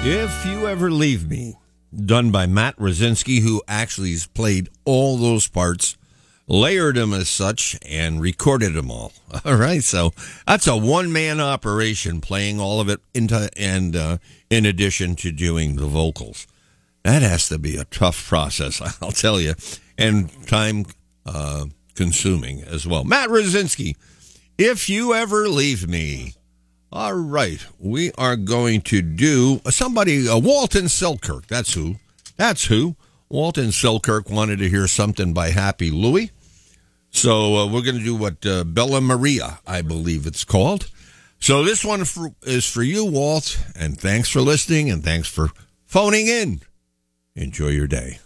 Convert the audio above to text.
If You Ever Leave Me, done by Matt Rosinski, who actually has played all those parts, layered them as such, and recorded them all. All right, so that's a one-man operation, playing all of it in addition to doing the vocals. That has to be a tough process, I'll tell you, and time consuming as well. Matt Rosinski, If You Ever Leave Me. All right, we are going to do Walton Selkirk. That's who. Walton Selkirk wanted to hear something by Happy Louie. So we're going to do what Bella Maria, I believe it's called. So this one is for you, Walt, and thanks for listening, and thanks for phoning in. Enjoy your day.